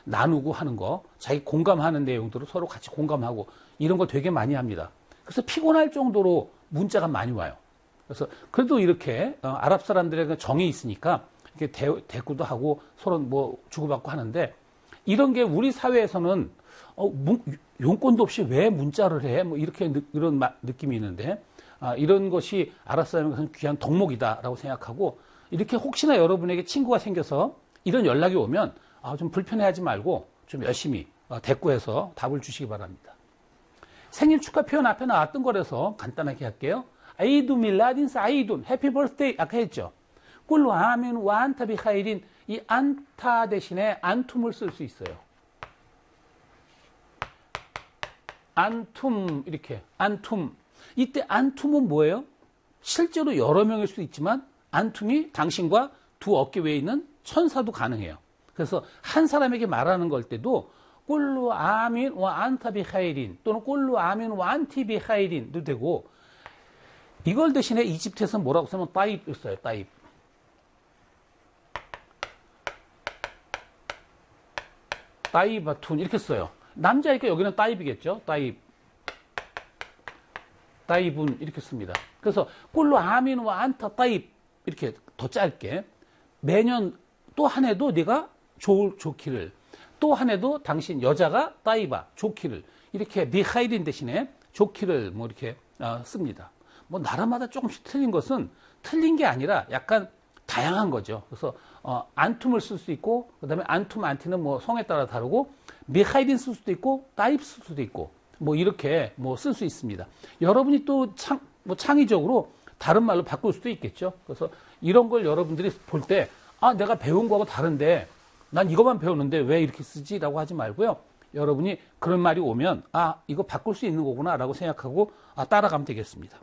나누고 하는 거, 자기 공감하는 내용들을 서로 같이 공감하고 이런 걸 되게 많이 합니다. 그래서 피곤할 정도로 문자가 많이 와요. 그래서 그래도 이렇게 아랍 사람들에게 정이 있으니까 이렇게 대꾸도 하고 서로 뭐 주고받고 하는데 이런 게 우리 사회에서는 용건도 없이 왜 문자를 해? 뭐 이렇게 이런 느낌이 있는데 이런 것이 아랍 사람에게서는 귀한 덕목이다라고 생각하고 이렇게 혹시나 여러분에게 친구가 생겨서 이런 연락이 오면 좀 불편해하지 말고 좀 열심히 대꾸해서 답을 주시기 바랍니다. 생일 축하 표현 앞에 나왔던 거라서 간단하게 할게요. 아이두 밀라딘 사이둔 해피 버스데이 아까 했죠. 꿀로 아민 와안타 비하이린 이 안타 대신에 안툼을 쓸 수 있어요. 안툼 이렇게 안툼. 이때 안툼은 뭐예요? 실제로 여러 명일 수도 있지만 안툼이 당신과 두 어깨 위에 있는 천사도 가능해요. 그래서 한 사람에게 말하는 걸 때도 꿀루 아민 와 안타 비하이린 또는 꿀루 아민 와 안티 비하이린도 되고 이걸 대신에 이집트에서 뭐라고 쓰면 따입 있어요. 따입. 따입아툰 이렇게 써요. 남자니까 여기는 따입이겠죠. 따입. 따입은 이렇게 씁니다. 그래서 꿀루 아민 와 안타 따입 이렇게 더 짧게 매년 또 한 해도 네가 좋기를 또 한 해도 당신 여자가 따이바 좋기를 이렇게 비하이린 대신에 좋기를 뭐 이렇게 씁니다. 뭐 나라마다 조금씩 틀린 것은 틀린 게 아니라 약간 다양한 거죠. 그래서 안툼을 쓸 수 있고 그다음에 안툼 안티는 뭐 성에 따라 다르고 비하이린 쓸 수도 있고 따입 쓸 수도 있고 뭐 이렇게 뭐 쓸 수 있습니다. 여러분이 또 창의적으로 다른 말로 바꿀 수도 있겠죠. 그래서 이런 걸 여러분들이 볼 때 내가 배운 거하고 다른데 난 이것만 배우는데 왜 이렇게 쓰지? 라고 하지 말고요. 여러분이 그런 말이 오면 이거 바꿀 수 있는 거구나 라고 생각하고 따라가면 되겠습니다.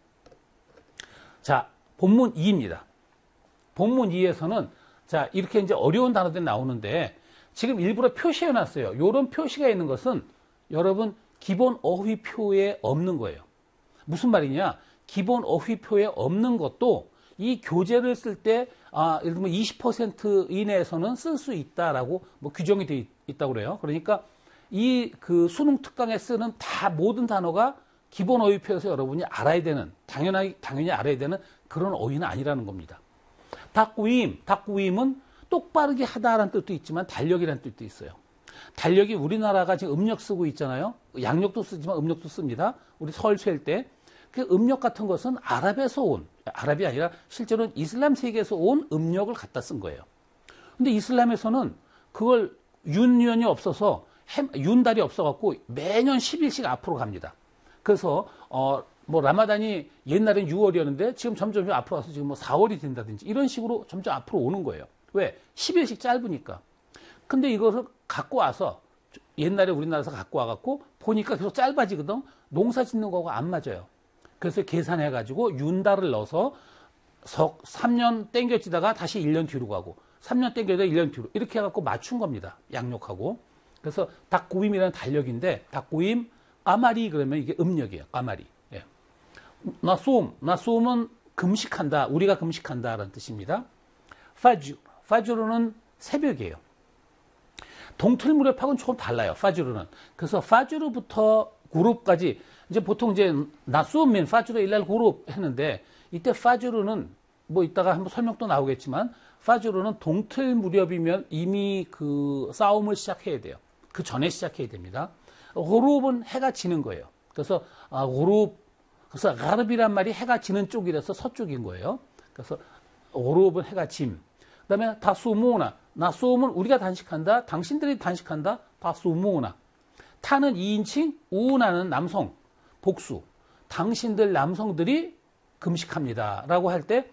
자, 본문 2입니다. 본문 2에서는 자, 이렇게 이제 어려운 단어들이 나오는데 지금 일부러 표시해 놨어요. 이런 표시가 있는 것은 여러분 기본 어휘표에 없는 거예요. 무슨 말이냐? 기본 어휘표에 없는 것도 이 교재를 쓸 때 예를 들면 20% 이내에서는 쓸 수 있다라고 뭐 규정이 되어 있다고 그래요. 그러니까 이 그 수능 특강에 쓰는 모든 단어가 기본 어휘표에서 여러분이 알아야 되는 당연히 알아야 되는 그런 어휘는 아니라는 겁니다. 닥구임은 똑바르게 하다라는 뜻도 있지만 달력이라는 뜻도 있어요. 달력이 우리나라가 지금 음력 쓰고 있잖아요. 양력도 쓰지만 음력도 씁니다. 우리 설 셀 때. 그 음력 같은 것은 아랍이 아니라 실제로는 이슬람 세계에서 온 음력을 갖다 쓴 거예요. 근데 이슬람에서는 그걸 윤년이 없어서 윤달이 없어갖고 매년 10일씩 앞으로 갑니다. 그래서 뭐 라마단이 옛날엔 6월이었는데 지금 점점 앞으로 와서 지금 뭐 4월이 된다든지 이런 식으로 점점 앞으로 오는 거예요. 왜? 10일씩 짧으니까. 근데 이것을 갖고 와서 옛날에 우리나라에서 갖고 와갖고 보니까 계속 짧아지거든. 농사 짓는 거하고 안 맞아요. 그래서 계산해가지고 윤달을 넣어서 3년 땡겨지다가 다시 1년 뒤로 가고 3년 땡겨지다가 1년 뒤로 이렇게 해갖고 맞춘 겁니다. 양력하고. 그래서 닥구임이라는 달력인데 닥구임 까마리 그러면 이게 음력이에요. 까마리. 예. 나솜은 금식한다. 우리가 금식한다라는 뜻입니다. 파주르는 새벽이에요. 동틀 무렵하고는 조금 달라요. 파주르는. 그래서 파주르부터 구룹까지 이제 보통 이제 나수민 파주르 일랄 구룹 했는데 이때 파주르는 뭐 이따가 한번 설명도 나오겠지만 파주르는 동틀 무렵이면 이미 그 싸움을 시작해야 돼요. 그 전에 시작해야 됩니다. 구룹은 해가 지는 거예요. 그래서 그래서 가르비란 말이 해가 지는 쪽이라서 서쪽인 거예요. 그래서 구룹은 해가 짐. 그다음에 다수모나 나수음은 우리가 단식한다. 당신들이 단식한다. 다수모나. 타는 2인칭, 우나는 남성, 복수. 당신들 남성들이 금식합니다. 라고 할 때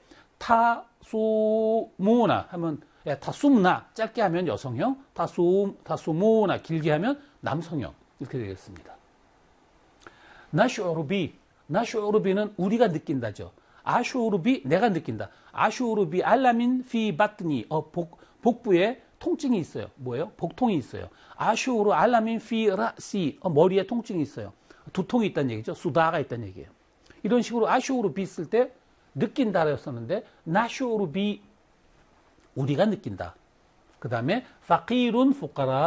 타수모나 하면 다숨나 짧게 하면 여성형, 다수모나 길게 하면 남성형 이렇게 되겠습니다. 나슈오르비는 우리가 느낀다죠. 아슈오르비 내가 느낀다. 아슈오르비 알라민 피 바트니 복부에 통증이 있어요. 뭐예요? 복통이 있어요. 아슈오르 알라민 피 라시 머리에 통증이 있어요. 두통이 있다는 얘기죠. 수다가 있다는 얘기예요. 이런 식으로 아슈오르비 쓸 때 느낀다라고 썼는데 나슈오르비 우리가 느낀다. 그 다음에 파키룬 푸까라